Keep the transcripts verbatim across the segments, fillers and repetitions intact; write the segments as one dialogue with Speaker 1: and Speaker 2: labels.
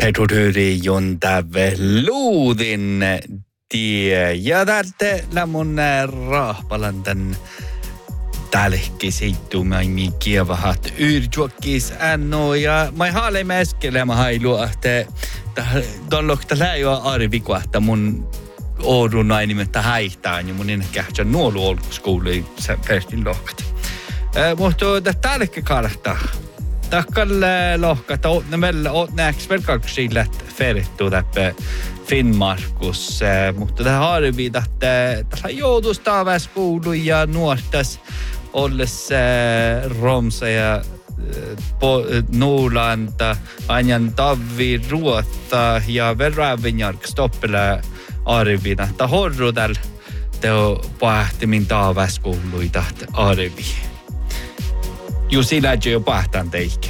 Speaker 1: Petuturi juntave luudin tie. Ja täältä lämmun rahpalantan tälkki seittumaimi kievahat yrjuokkis anno. Ja mä haalemme äskele mä hailua, että tollokta läjua arvikua, että mun oodunai nimettä häihtään ja mun ennen kähtsä nuolu olkuskoului festin lohkati. Mutta tälkki karta. Takkalle lohkata otne meillä näks velkaksille ferittu läpi Finnmarkus, mutta tämä harvii, että tässä joutuisi taavas koulu ja nuortas ollessa Romsa ja Nuulanta, Anjan Tavvi, Ruotta ja Verravinjark stoppilla arvina. Tämä horru tällä teo pahtimin taavas kouluita arvii. Jussi lähtee jo pahtaan teikä.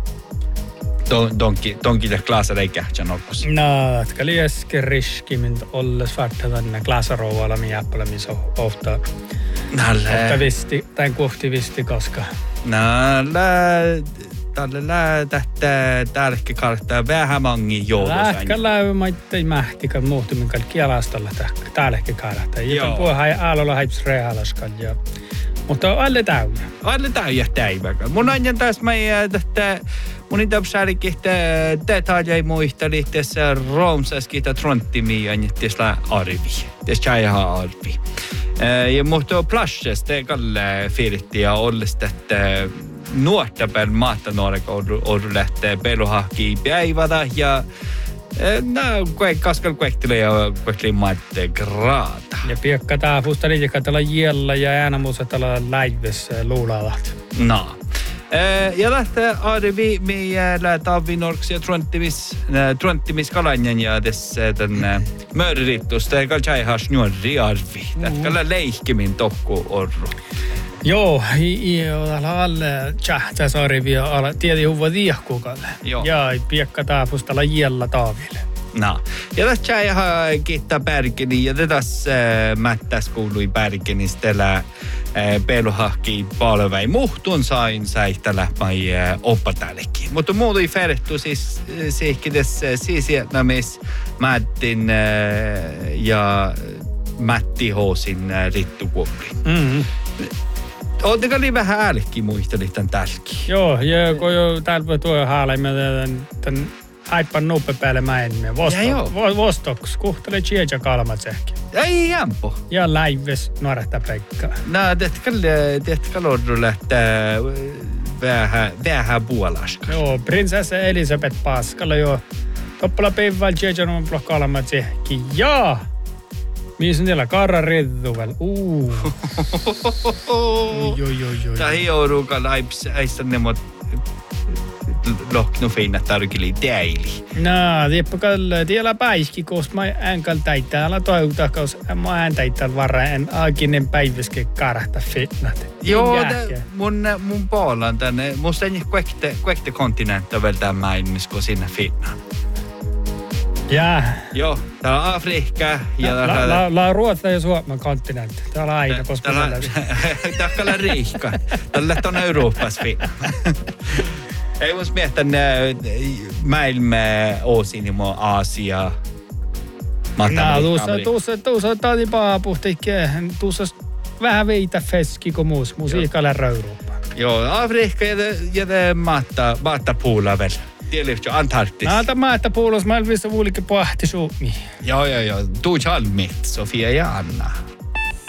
Speaker 1: Donki donki det klassar ei kähtsän olkos.
Speaker 2: No, että oli äsken riski, mint olles vartta tänne klasarouvalla mi jäppälämis ofta.
Speaker 1: Nällä.
Speaker 2: Ofta visti, tämän kohti visti koska.
Speaker 1: Nällä, tällä lää tähtä tälkki karttaa vähän mangi joudusain.
Speaker 2: Lähkä läy, mä ei mähtikään muhtumin kaikki alastalla tälkki karttaa. Joten puhutaan aalalla haips realaskan ja... Mutta alle täynnä.
Speaker 1: Alle täynnä täiväkä. Mun ajan taas mä että mun ei tapsaalikin, että tätä ei muisteli tässä Romsaskin tai Trontimi annettissa arvi. Tässä ihan arvi. Ja mutta plasjasta kalle firitti ja ollista, että nuorta päällä maata nuoreka on lähtee peluhahkiin päivätä ja no, kaskal kuehtele ja kuehtele maatte graata.
Speaker 2: Ja piekka tää fusta liikaa tällä jiellä ja äänamuussa tällä läivessä luulalat.
Speaker 1: No. Ja lähtee arvi meillä tavinorks ja tröntimis tröntimis kalanjan ja tässä tän mörrittusta ja kalchai has nuori arvi. Tällä leikkimin tokku orru.
Speaker 2: Joo, ja alle tjähtäs arvi ja tiedi huva diahkukalle. Ja piekka tää fusta tällä jiellä taaville.
Speaker 1: No. Ja tässä ihan kiittää Bergeni ja tässä mättäs kuului Bergenistellä peluhahki palvei muhtun sain säihtälä mai oppatälekin. Mutta muuta ei färttu siis siihkides siisietnamis Mättin ja Mätti Hoosin rittukuoppi.
Speaker 2: Mm-hmm.
Speaker 1: Oletteko niin vähän äälikkiä muistelit tän tälki?
Speaker 2: Joo, ja kun jo täällä tuo haalaimme tän haippan nuppe päälle mäemme. Vostok, Vostoks, kuhtele Tjeja kalmat sähki.
Speaker 1: Ei jämpo.
Speaker 2: Ja läives nuorehta Pekka.
Speaker 1: No, tehtäkö lorru lähtee vähän, vähän puolaska.
Speaker 2: Joo, prinsessa Elisabeth Paskalla jo. Toppala päivällä Tjeja nuppe kalmat sähki. Ja! Mies on niillä karra redduvel. Uuu. Oi, oi, oi, oi.
Speaker 1: Tämä ei joudukaan laips, äistä nemot lohknu feinat tarkili teili.
Speaker 2: No, tiepä kalle, tiellä päiski, koska mä änkal täittää, älä toivuta, koska mä ään täittää varra, en aakinen päiväske karahta fitnat.
Speaker 1: Joo, mun, mun puolan tänne, musta ei kuekte, kuekte kontinentta vielä tämän maailmassa, kun sinne fitnaan.
Speaker 2: Jaa.
Speaker 1: Joo, täällä on Afrikka ja...
Speaker 2: La, la, la, la Ruotsa ja Suomen kontinentti. Täällä on aina, koska...
Speaker 1: Täällä on riikka. Täällä on Euroopassa fitnaan. Ei voisi miettiä maailma osin, immo Aasia.
Speaker 2: No, tuossa, tuossa, tuossa, tämä on paha puhtiikke. Tuossa vähän veitä feski kuin muus, musiikalla Eurooppa.
Speaker 1: Joo, Afrikka ja maatta, maatta puulla vielä. Tiedätkö, Antarktis.
Speaker 2: Näitä maatta puulos, mä elvissä vuolikin pahti Suomi.
Speaker 1: Joo, joo, joo. Tuu jalmit, Sofia ja Anna.